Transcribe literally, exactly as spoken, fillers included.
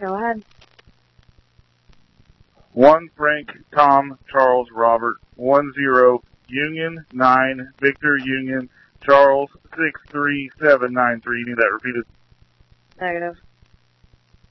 Go ahead. One Frank, Tom, Charles, Robert, one zero, Union, nine, Victor, Union, Charles, six three seven nine three. You need that repeated? Negative.